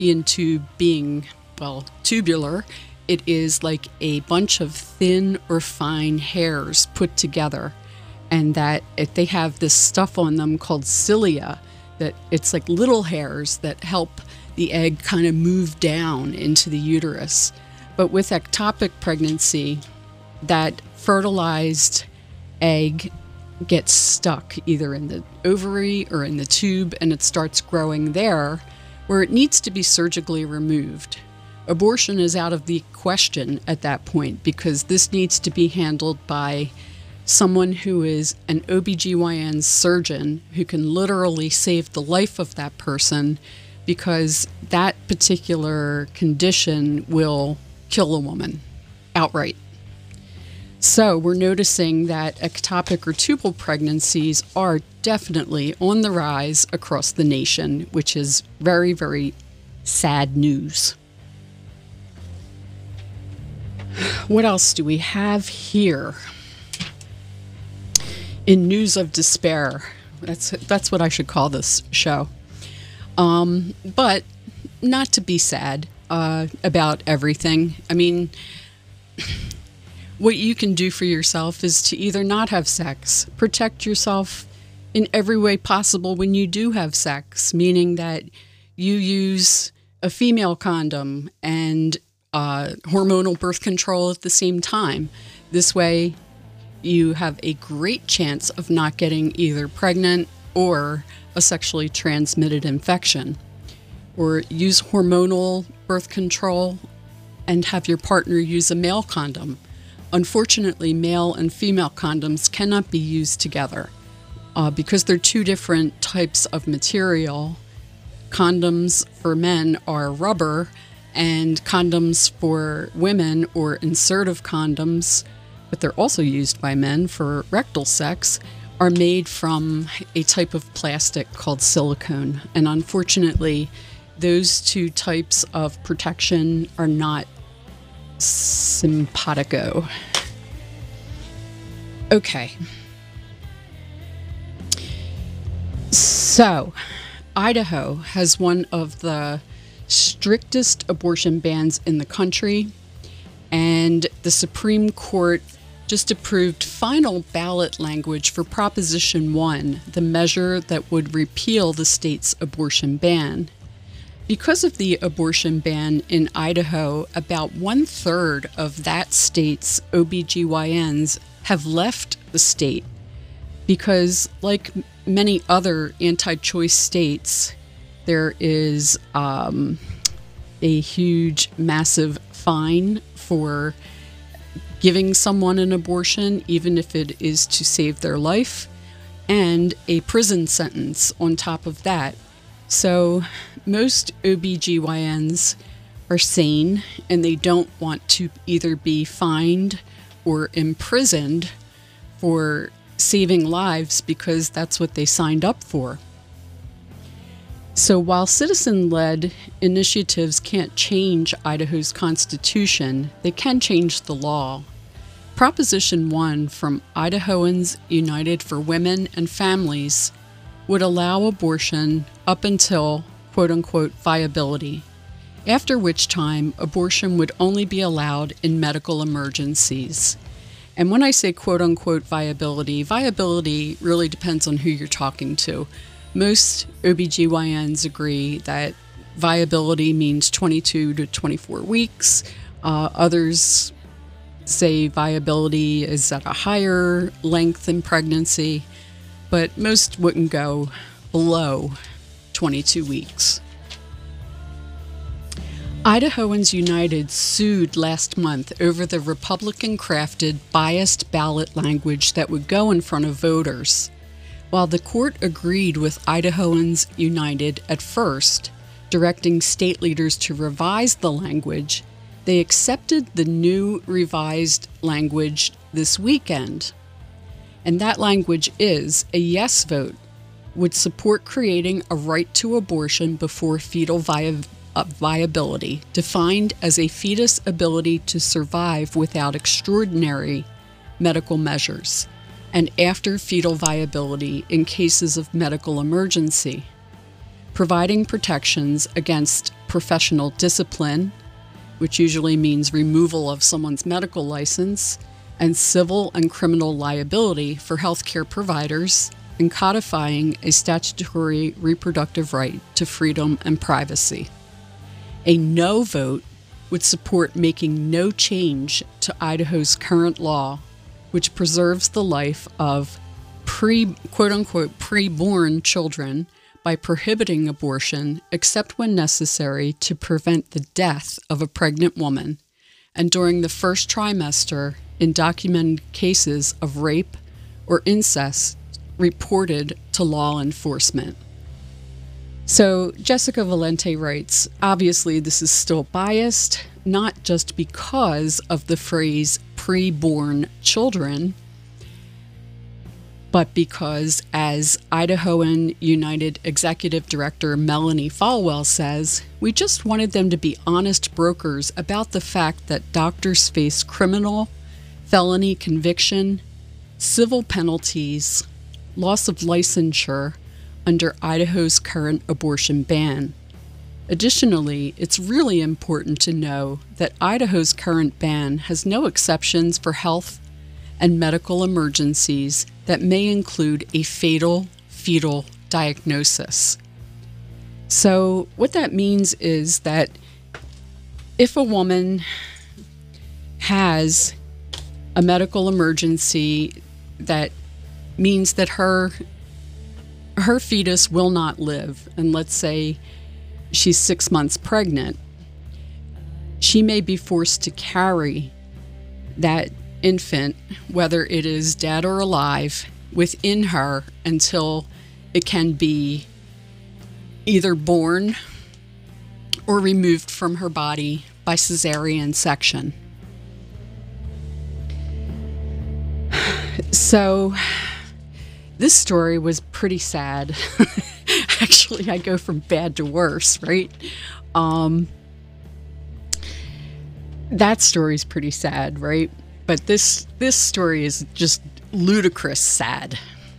fallopian tube being, well, tubular, it is like a bunch of thin or fine hairs put together, and that they have this stuff on them called cilia, that it's like little hairs that help the egg kind of move down into the uterus. But with ectopic pregnancy, that fertilized egg gets stuck either in the ovary or in the tube, and it starts growing there, where it needs to be surgically removed. Abortion is out of the question at that point, because this needs to be handled by someone who is an OBGYN surgeon who can literally save the life of that person, because that particular condition will kill a woman outright. So we're noticing that ectopic or tubal pregnancies are definitely on the rise across the nation, which is very, very sad news. What else do we have here? In news of despair. That's what I should call this show. But not to be sad about everything. I mean, what you can do for yourself is to either not have sex, protect yourself in every way possible when you do have sex, meaning that you use a female condom and hormonal birth control at the same time. This way, you have a great chance of not getting either pregnant or a sexually transmitted infection. Or use hormonal birth control and have your partner use a male condom. Unfortunately, male and female condoms cannot be used together because they're two different types of material. Condoms for men are rubber, and condoms for women, or insertive condoms, but they're also used by men for rectal sex, are made from a type of plastic called silicone. And unfortunately, those two types of protection are not simpatico. Okay. So, Idaho has one of the strictest abortion bans in the country, and the Supreme Court just approved final ballot language for Proposition 1, the measure that would repeal the state's abortion ban. Because of the abortion ban in Idaho, about 1/3 of that state's OBGYNs have left the state because, like many other anti-choice states, there is a huge, massive fine for giving someone an abortion, even if it is to save their life, and a prison sentence on top of that. So most OBGYNs are sane, and they don't want to either be fined or imprisoned for saving lives, because that's what they signed up for. So while citizen-led initiatives can't change Idaho's constitution, they can change the law. Proposition 1 from Idahoans United for Women and Families would allow abortion up until quote-unquote viability, after which time abortion would only be allowed in medical emergencies. And when I say quote-unquote viability, viability really depends on who you're talking to. Most OBGYNs agree that viability means 22 to 24 weeks. Others say viability is at a higher length in pregnancy, but most wouldn't go below 22 weeks. Idahoans United sued last month over the Republican-crafted biased ballot language that would go in front of voters. While the court agreed with Idahoans United at first, directing state leaders to revise the language, they accepted the new revised language this weekend. And that language is a yes vote, would support creating a right to abortion before fetal viability, defined as a fetus' ability to survive without extraordinary medical measures, and after fetal viability in cases of medical emergency, providing protections against professional discipline, which usually means removal of someone's medical license, and civil and criminal liability for healthcare providers, and codifying a statutory reproductive right to freedom and privacy. A no vote would support making no change to Idaho's current law, which preserves the life of quote-unquote preborn children by prohibiting abortion except when necessary to prevent the death of a pregnant woman, and during the first trimester in documented cases of rape or incest reported to law enforcement. So Jessica Valente writes, obviously this is still biased, not just because of the phrase preborn children, but because, as Idahoan United Executive Director Melanie Falwell says, we just wanted them to be honest brokers about the fact that doctors face criminal, felony conviction, civil penalties, loss of licensure under Idaho's current abortion ban. Additionally, it's really important to know that Idaho's current ban has no exceptions for health and medical emergencies that may include a fatal fetal diagnosis. So what that means is that if a woman has a medical emergency that means that her fetus will not live, and let's say she's 6 months pregnant, she may be forced to carry that infant, whether it is dead or alive, within her until it can be either born or removed from her body by cesarean section. So this story was pretty sad. Actually, I go from bad to worse, right? That story's pretty sad, right? But this story is just ludicrous sad.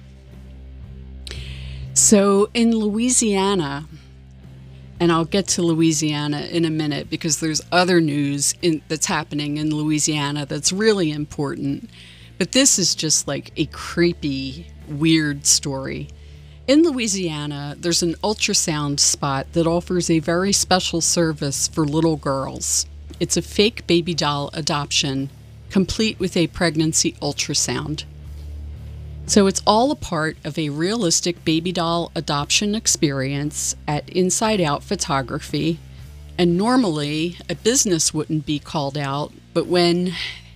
So in Louisiana, and I'll get to Louisiana in a minute because there's other news that's happening in Louisiana that's really important. But this is just like a creepy, weird story. In Louisiana, there's an ultrasound spot that offers a very special service for little girls. It's a fake baby doll adoption, complete with a pregnancy ultrasound. So it's all a part of a realistic baby doll adoption experience at Inside Out Photography. And normally, a business wouldn't be called out, but when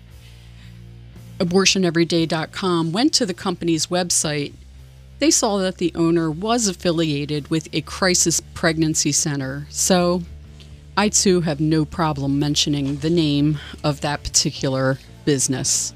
abortioneveryday.com went to the company's website, they saw that the owner was affiliated with a crisis pregnancy center. So I too have no problem mentioning the name of that particular business.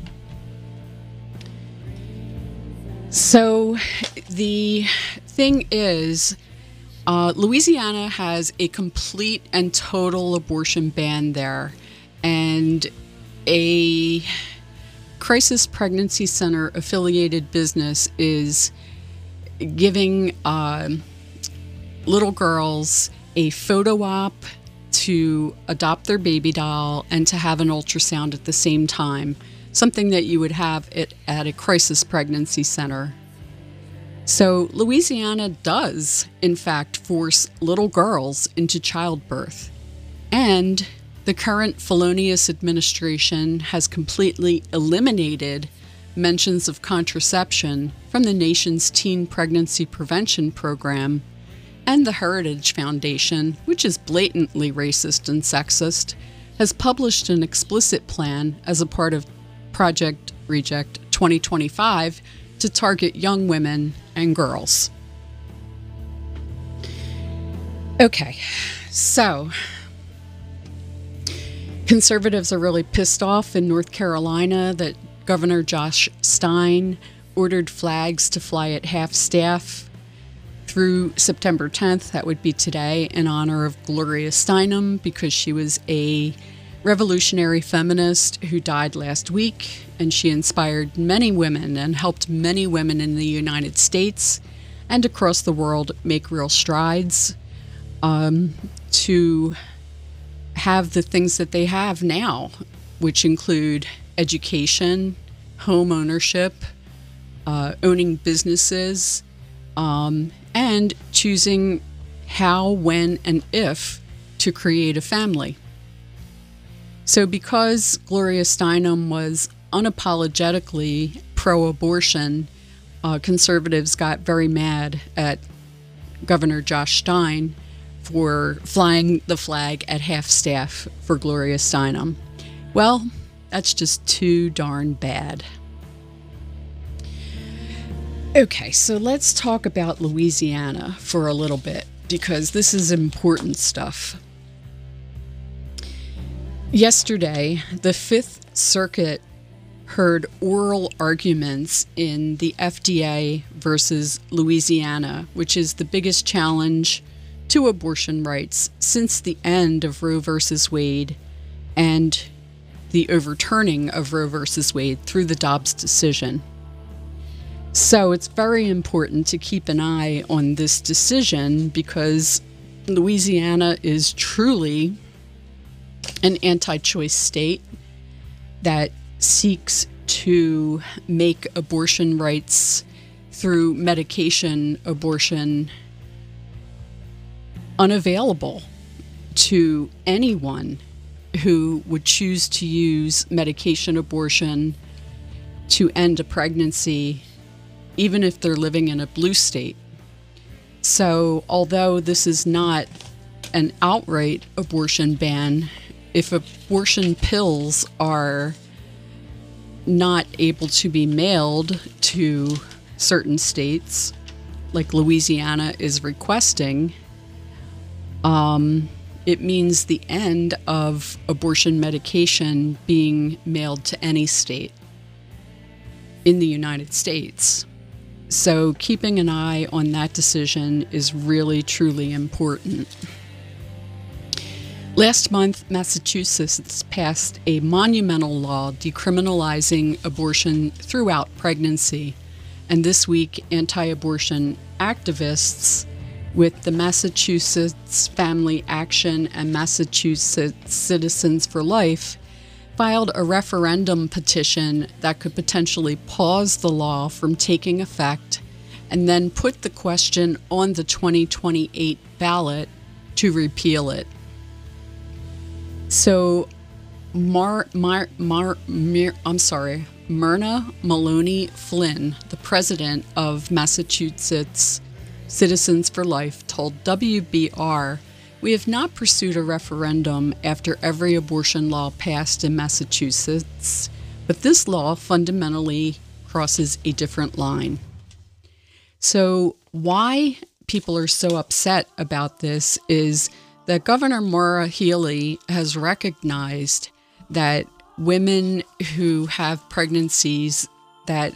So the thing is, Louisiana has a complete and total abortion ban there, and a crisis pregnancy center affiliated business is giving little girls a photo op to adopt their baby doll and to have an ultrasound at the same time, something that you would have at a crisis pregnancy center. So Louisiana does, in fact, force little girls into childbirth. And the current felonious administration has completely eliminated mentions of contraception from the nation's teen pregnancy prevention program, and the Heritage Foundation, which is blatantly racist and sexist, has published an explicit plan as a part of Project Reject 2025 to target young women and girls. Okay, so conservatives are really pissed off in North Carolina that Governor Josh Stein ordered flags to fly at half-staff through September 10th, that would be today, in honor of Gloria Steinem, because she was a revolutionary feminist who died last week, and she inspired many women and helped many women in the United States and across the world make real strides. to have the things that they have now, which include education, home ownership, owning businesses, and choosing how, when, and if to create a family. So because Gloria Steinem was unapologetically pro-abortion, conservatives got very mad at Governor Josh Stein for flying the flag at half-staff for Gloria Steinem. Well, that's just too darn bad. Okay, so let's talk about Louisiana for a little bit, because this is important stuff. Yesterday, the Fifth Circuit heard oral arguments in the FDA versus Louisiana, which is the biggest challenge to abortion rights since the end of Roe versus Wade and the overturning of Roe versus Wade through the Dobbs decision. So it's very important to keep an eye on this decision, because Louisiana is truly an anti-choice state that seeks to make abortion rights through medication abortion unavailable to anyone who would choose to use medication abortion to end a pregnancy, even if they're living in a blue state. So although this is not an outright abortion ban, if abortion pills are not able to be mailed to certain states, like Louisiana is requesting, it means the end of abortion medication being mailed to any state in the United States. So keeping an eye on that decision is really, truly important. Last month, Massachusetts passed a monumental law decriminalizing abortion throughout pregnancy. And this week, anti-abortion activists with the Massachusetts Family Action and Massachusetts Citizens for Life filed a referendum petition that could potentially pause the law from taking effect and then put the question on the 2028 ballot to repeal it. So Myrna Maloney Flynn, the president of Massachusetts Citizens for Life, told WBR, "We have not pursued a referendum after every abortion law passed in Massachusetts, but this law fundamentally crosses a different line." So why people are so upset about this is that Governor Maura Healey has recognized that women who have pregnancies that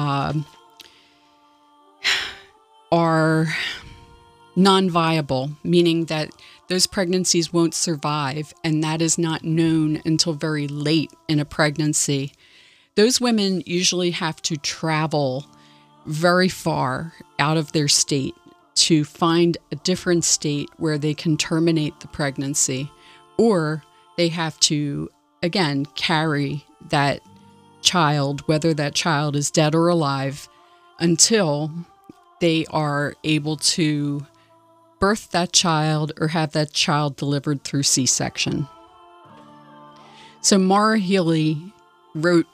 are non-viable, meaning that those pregnancies won't survive, and that is not known until very late in a pregnancy. Those women usually have to travel very far out of their state to find a different state where they can terminate the pregnancy, or they have to, again, carry that child, whether that child is dead or alive, until they are able to birth that child or have that child delivered through C-section. So Maura Healey wrote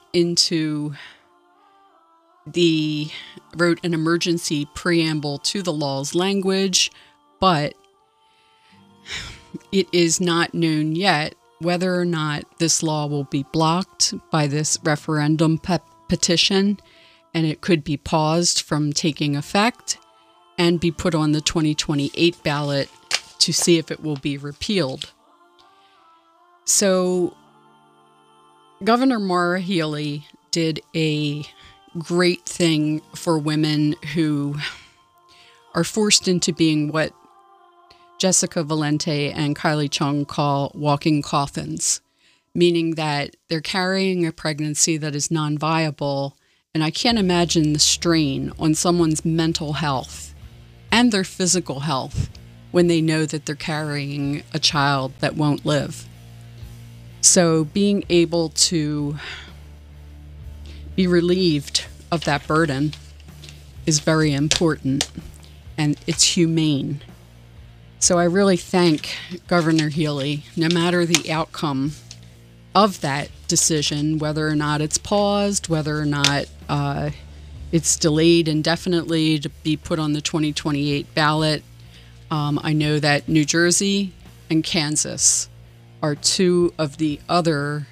an emergency preamble to the law's language, but it is not known yet whether or not this law will be blocked by this referendum petition, and it could be paused from taking effect and be put on the 2028 ballot to see if it will be repealed. So Governor Maura Healey did a great thing for women who are forced into being what Jessica Valente and Kylie Chung call walking coffins, meaning that they're carrying a pregnancy that is non-viable, and I can't imagine the strain on someone's mental health and their physical health when they know that they're carrying a child that won't live. So being able to be relieved of that burden is very important, and it's humane. So I really thank Governor Healey, no matter the outcome of that decision, whether or not it's paused, whether or not it's delayed indefinitely to be put on the 2028 ballot. I know that New Jersey and Kansas are two of the other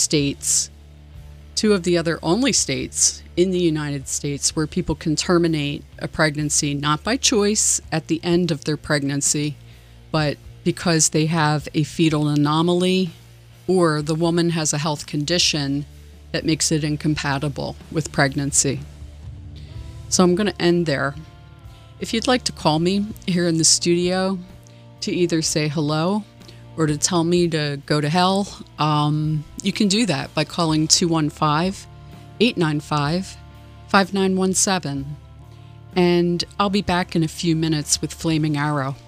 only states in the United States where people can terminate a pregnancy, not by choice at the end of their pregnancy, but because they have a fetal anomaly or the woman has a health condition that makes it incompatible with pregnancy. So I'm going to end there. If you'd like to call me here in the studio to either say hello or to tell me to go to hell, you can do that by calling 215-895-5917. And I'll be back in a few minutes with Flaming Arrow.